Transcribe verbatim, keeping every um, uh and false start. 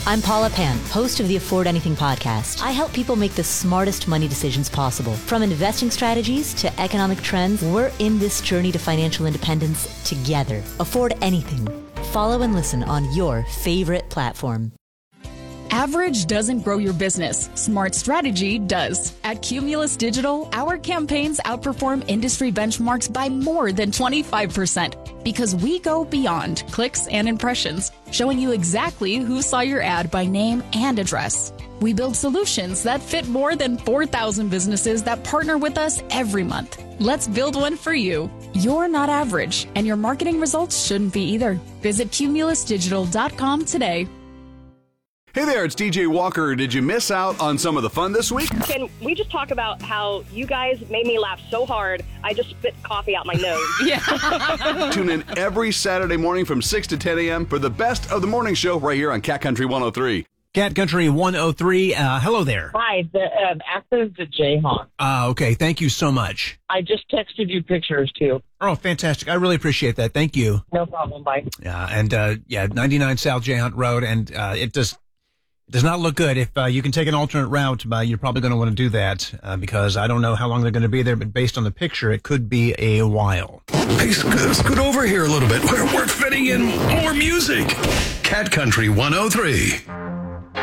I'm Paula Pan, host of the Afford Anything podcast. I help people make the smartest money decisions possible. From investing strategies to economic trends, we're in this journey to financial independence together. Afford Anything. Follow and listen on your favorite platform. Average doesn't grow your business. Smart strategy does. At Cumulus Digital, our campaigns outperform industry benchmarks by more than twenty-five percent because we go beyond clicks and impressions, showing you exactly who saw your ad by name and address. We build solutions that fit more than four thousand businesses that partner with us every month. Let's build one for you. You're not average, and your marketing results shouldn't be either. Visit cumulus digital dot com today. Hey there, it's D J Walker. Did you miss out on some of the fun this week? Can we just talk about how you guys made me laugh so hard, I just spit coffee out my nose? Yeah. Tune in every Saturday morning from six to ten a.m. for the best of the morning show right here on Cat Country one oh three. Cat Country one oh three, uh, hello there. Hi, the um, actor's the Jayhawk. Uh, okay, thank you so much. I just texted you pictures, too. Oh, fantastic. I really appreciate that. Thank you. No problem, bye. Yeah, and, uh, yeah, ninety-nine South Jayhunt Road, and uh, it does... It does not look good. If uh, you can take an alternate route, uh, you're probably going to want to do that uh, because I don't know how long they're going to be there, but based on the picture, it could be a while. Hey, scoot, scoot over here a little bit. We're, we're fitting in more music. Cat Country one oh three.